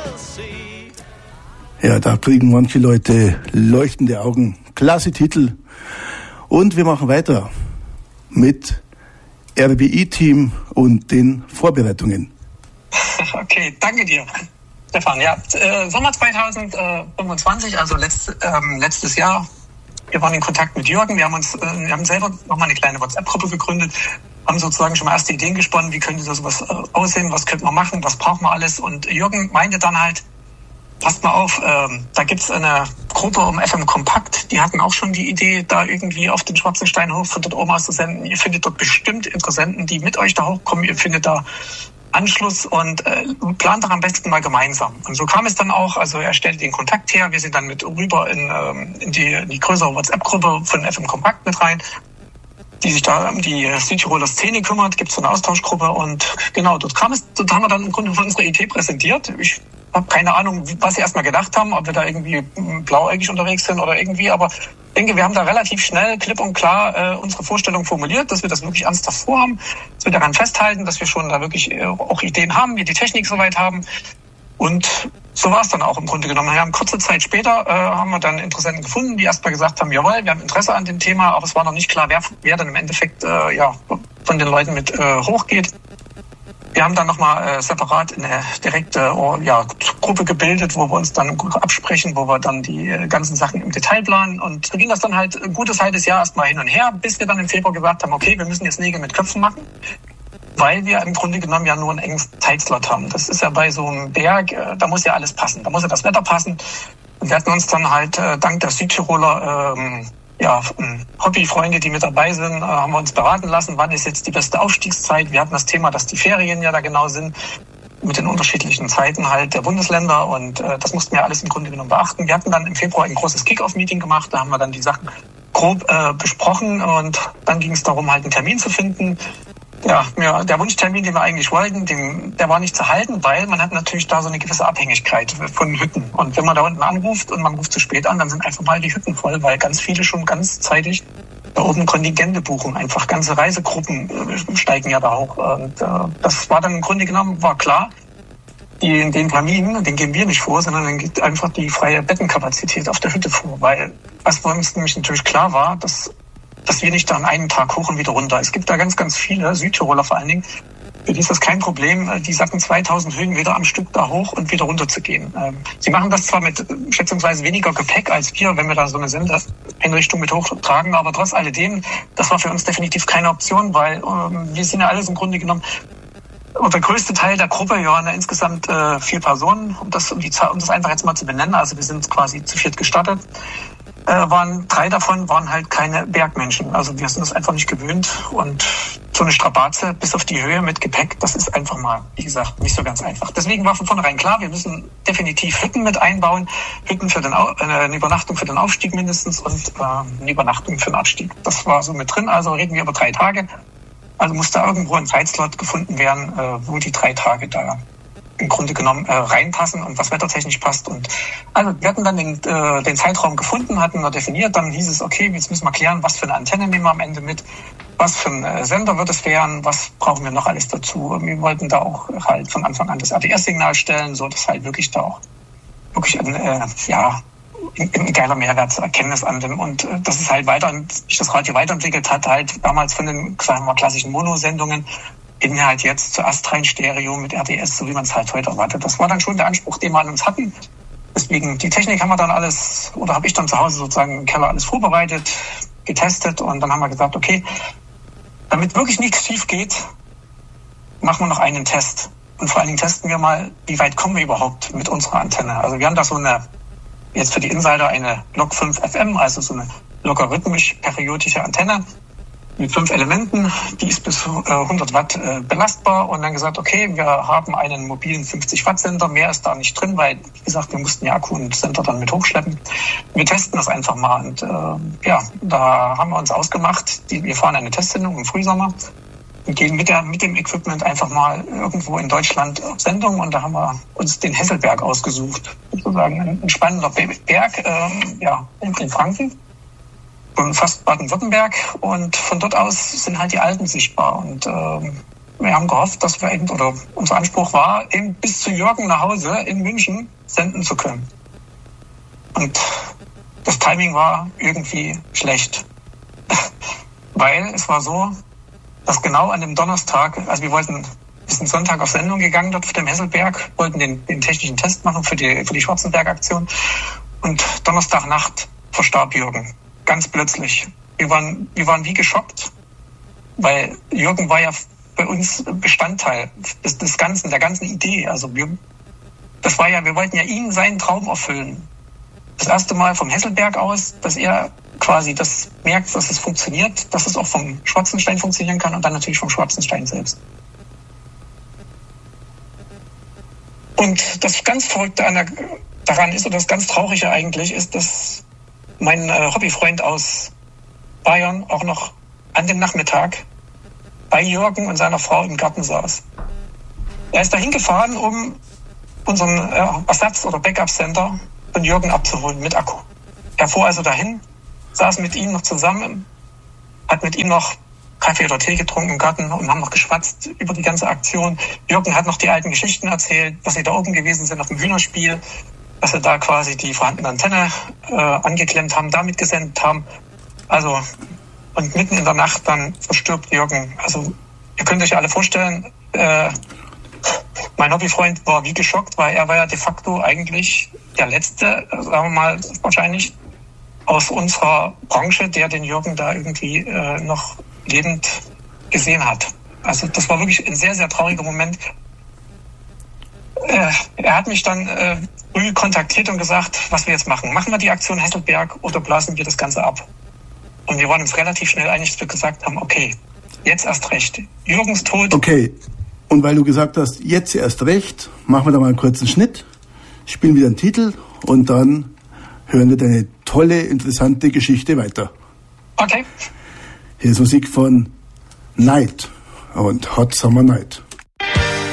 Ja, da kriegen manche Leute leuchtende Augen. Klasse Titel. Und wir machen weiter mit RBI-Team und den Vorbereitungen. Okay, danke dir, Stefan. Ja, Sommer 2025, also letztes Jahr. Wir waren in Kontakt mit Jürgen. Wir haben selber nochmal eine kleine WhatsApp-Gruppe gegründet, haben sozusagen schon mal erste Ideen gesponnen, wie könnte das sowas aussehen, was könnte man machen, was braucht man alles. Und Jürgen meinte dann halt, passt mal auf, da gibt's eine Gruppe um FM Kompakt, die hatten auch schon die Idee, da irgendwie auf den Schwarzenstein hoch von dort oben aus zu senden. Ihr findet dort bestimmt Interessenten, die mit euch da hochkommen. Ihr findet da Anschluss und plant doch am besten mal gemeinsam. Und so kam es dann auch, also er stellte den Kontakt her, wir sind dann mit rüber in die größere WhatsApp-Gruppe von FM Kompakt mit rein, die sich da um die Südtiroler Szene kümmert, gibt es so eine Austauschgruppe und genau, dort haben wir dann im Grunde unsere Idee präsentiert. Ich habe keine Ahnung, was sie erstmal gedacht haben, ob wir da irgendwie blauäugig unterwegs sind oder irgendwie, aber ich denke, wir haben da relativ schnell, klipp und klar unsere Vorstellung formuliert, dass wir das wirklich ernsthaft vorhaben, dass wir daran festhalten, dass wir schon da wirklich auch Ideen haben, wir die Technik soweit haben. Und so war es dann auch im Grunde genommen. Wir haben kurze Zeit später haben wir dann Interessenten gefunden, die erstmal gesagt haben, jawohl, wir haben Interesse an dem Thema, aber es war noch nicht klar, wer dann im Endeffekt von den Leuten mit hochgeht. Wir haben dann nochmal separat eine direkte Gruppe gebildet, wo wir uns dann absprechen, wo wir dann die ganzen Sachen im Detail planen. Und so ging das dann halt ein gutes halbes Jahr erstmal hin und her, bis wir dann im Februar gesagt haben, okay, wir müssen jetzt Nägel mit Köpfen machen, weil wir im Grunde genommen ja nur einen engen Zeitslot haben. Das ist ja bei so einem Berg, da muss ja alles passen, da muss ja das Wetter passen. Und wir hatten uns dann halt dank der Südtiroler Hobbyfreunde, die mit dabei sind, haben wir uns beraten lassen, wann ist jetzt die beste Aufstiegszeit. Wir hatten das Thema, dass die Ferien ja da genau sind, mit den unterschiedlichen Zeiten halt der Bundesländer und das mussten wir alles im Grunde genommen beachten. Wir hatten dann im Februar ein großes Kick-Off-Meeting gemacht, da haben wir dann die Sachen grob besprochen und dann ging es darum, halt einen Termin zu finden. Ja, der Wunschtermin, den wir eigentlich wollten, der war nicht zu halten, weil man hat natürlich da so eine gewisse Abhängigkeit von Hütten. Und wenn man da unten anruft und man ruft zu spät an, dann sind einfach mal die Hütten voll, weil ganz viele schon ganzzeitig da oben Kontingente buchen. Einfach ganze Reisegruppen steigen ja da hoch. Und das war dann im Grunde genommen, war klar, den Termin, den geben wir nicht vor, sondern dann geht einfach die freie Bettenkapazität auf der Hütte vor. Weil was bei uns nämlich natürlich klar war, dass wir nicht da an einem Tag hoch und wieder runter. Es gibt da ganz, ganz viele, Südtiroler vor allen Dingen, für die ist das kein Problem, die sagten 2000 Höhenmeter am Stück da hoch und wieder runter zu gehen. Sie machen das zwar mit schätzungsweise weniger Gepäck als wir, wenn wir da so eine Sendereinrichtung mit hochtragen, aber trotz alledem, das war für uns definitiv keine Option, weil wir sind ja alles im Grunde genommen, und der größte Teil der Gruppe, wir waren ja insgesamt 4 Personen, um das einfach jetzt mal zu benennen, also wir sind quasi zu 4 gestartet, 3 davon waren halt keine Bergmenschen. Also wir sind das einfach nicht gewöhnt und so eine Strapaze bis auf die Höhe mit Gepäck, das ist einfach mal, wie gesagt, nicht so ganz einfach. Deswegen war von vornherein klar, wir müssen definitiv Hütten mit einbauen, Hütten für eine Übernachtung für den Aufstieg mindestens und eine Übernachtung für den Abstieg. Das war so mit drin, also reden wir über 3 Tage. Also muss da irgendwo ein Zeitslot gefunden werden, wo die 3 Tage da im Grunde genommen reinpassen und was wettertechnisch passt. Und also wir hatten dann den Zeitraum gefunden, hatten wir definiert, dann hieß es, okay, jetzt müssen wir klären, was für eine Antenne nehmen wir am Ende mit, was für ein Sender wird es werden, was brauchen wir noch alles dazu. Wir wollten da auch halt von Anfang an das ADS-Signal stellen, so dass halt wirklich da auch wirklich ein geiler Mehrwert zu erkennen ist an dem. Und das ist halt sich das Radio weiterentwickelt hat, halt damals von den, sagen wir mal, klassischen Monosendungen in halt jetzt zu astrein Stereo mit RDS, so wie man es halt heute erwartet. Das war dann schon der Anspruch, den wir an uns hatten. Deswegen, die Technik haben wir dann habe ich dann zu Hause sozusagen im Keller alles vorbereitet, getestet und dann haben wir gesagt, okay, damit wirklich nichts schief geht, machen wir noch einen Test. Und vor allen Dingen testen wir mal, wie weit kommen wir überhaupt mit unserer Antenne. Also wir haben da jetzt für die Insider eine Log 5 FM, also so eine logarithmisch periodische Antenne mit 5 Elementen, die ist bis 100 Watt belastbar und dann gesagt, okay, wir haben einen mobilen 50 Watt Sender, mehr ist da nicht drin, weil, wie gesagt, wir mussten ja Akku und Sender dann mit hochschleppen. Wir testen das einfach mal und da haben wir uns ausgemacht, wir fahren eine Testsendung im Frühsommer und gehen mit dem Equipment einfach mal irgendwo in Deutschland auf Sendung und da haben wir uns den Hesselberg ausgesucht, sozusagen ein spannender Berg in Franken. Fast Baden-Württemberg und von dort aus sind halt die Alpen sichtbar und wir haben gehofft, dass wir eben, oder unser Anspruch war, eben bis zu Jürgen nach Hause in München senden zu können. Und das Timing war irgendwie schlecht. Weil es war so, dass genau an dem Donnerstag, also wir sind Sonntag auf Sendung gegangen dort auf dem Hesselberg, wollten den technischen Test machen für die Schwarzenberg-Aktion. Und Donnerstagnacht verstarb Jürgen. Ganz plötzlich. Wir waren wie geschockt, weil Jürgen war ja bei uns Bestandteil des Ganzen, der ganzen Idee. Also wir wollten ja ihn seinen Traum erfüllen. Das erste Mal vom Hesselberg aus, dass er quasi das merkt, dass es funktioniert, dass es auch vom Schwarzenstein funktionieren kann und dann natürlich vom Schwarzenstein selbst. Und das ganz Verrückte daran ist, oder das ganz Traurige eigentlich, ist, dass mein Hobbyfreund aus Bayern auch noch an dem Nachmittag bei Jürgen und seiner Frau im Garten saß. Er ist dahin gefahren, um unseren Ersatz- oder Backup-Center von Jürgen abzuholen mit Akku. Er fuhr also dahin, saß mit ihm noch zusammen, hat mit ihm noch Kaffee oder Tee getrunken im Garten und haben noch geschwatzt über die ganze Aktion. Jürgen hat noch die alten Geschichten erzählt, dass sie da oben gewesen sind auf dem Hühnerspiel, dass sie da quasi die vorhandene Antenne angeklemmt haben, damit gesendet haben. Also, und mitten in der Nacht dann verstirbt Jürgen. Also, ihr könnt euch alle vorstellen, mein Hobbyfreund war wie geschockt, weil er war ja de facto eigentlich der Letzte, sagen wir mal, wahrscheinlich aus unserer Branche, der den Jürgen da irgendwie noch lebend gesehen hat. Also das war wirklich ein sehr, sehr trauriger Moment. Er hat mich dann früh kontaktiert und gesagt, was wir jetzt machen. Machen wir die Aktion Hesselberg oder blasen wir das Ganze ab? Und wir waren uns relativ schnell einig, dass wir gesagt haben, okay, jetzt erst recht. Jürgens Tod. Okay, und weil du gesagt hast, jetzt erst recht, machen wir da mal einen kurzen Schnitt, spielen wieder einen Titel und dann hören wir deine tolle, interessante Geschichte weiter. Okay. Hier ist Musik von Night und Hot Summer Night.